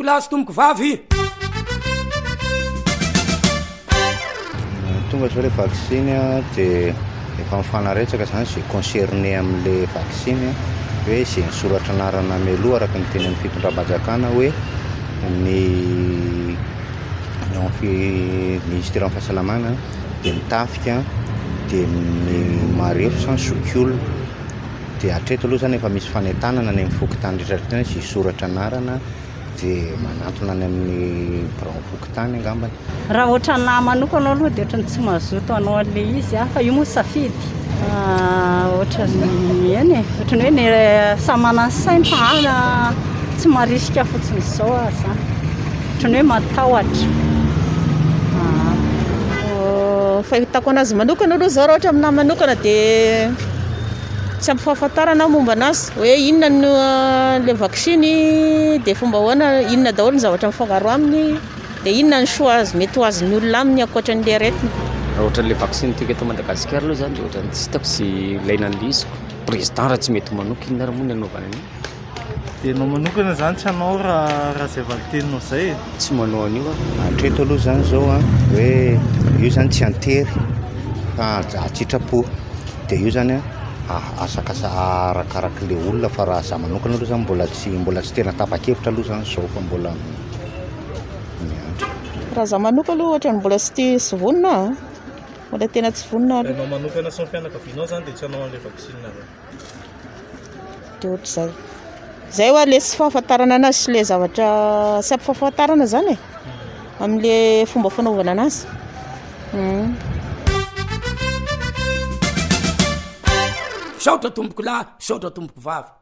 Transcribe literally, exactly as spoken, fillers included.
lahy sy tomboko vavy. Tonga zao le vaccine de efa mifanaretsaka zany zay concerné am'le vaccine hoe zay nisoratra anarana mialoha araka ny teny amin'ny fitondram-panjakana hoe ny ministère amin'ny fahasalamana de mitafika de ny marefo sans sokiolona de hatreto aloha zany efa misy fanentanana ny mifokotany rehetrarehetra zay soratra anarana de manantona any amin'ny bran fokotany angambany. Raha ohatra nahy manokana aloha de ohatrany tsy mazoto anao an'le izy a fa io moa safidy ohatrany eny e ohatrany hoe ny samy manana sainy fa ana tsy marisika fotsiny zao a zany ohatrany hoe matahotra. Fahitako anazy manokana aloha zao raha ohatra aminahy manokana de tsy ampy fahafantarana momba anazy hoe inona no le vaccine de fomba ahoana inona daholo ny zavatra mifangaro aminy de inona ny soa azy mety ho azon'ny olona aminy ankoatran'le aretina. Raha ohatran'le vaccine tika eto Madagasikara aloha zany de ohatran'ny tsy hitako sy ilaina an'liziko président raha tsy mety manoka inona raha moa ny anaovana an'iny. De anao manokana zany tsy anao raha raha zay valiteninao zay tsy manao an'io hatreto aloha zany zao a hoe io zany tsy antery fa atsitrapo de io zany a asakasa arakaraka le olona fa raha za manokana aloha zany mbola tsy mbola tsy tena tapa-kevitra aloha zany zao fa mbola miandry. Raha za manoka aloha ohatrany mbola tsy tia sy vonina mbola tena tsy vonina aloha. Anao manokana sy ny fianakavianao zany de tsy anao an'le vaccine reo de ohatr'izay zay hoa le tsy fahafantarana anazy sy le zavatra tsy ampy fahafantarana zany e amin'le fomba fanaovana anazy. Saotra tomboko lahy, saotra tomboko vavy.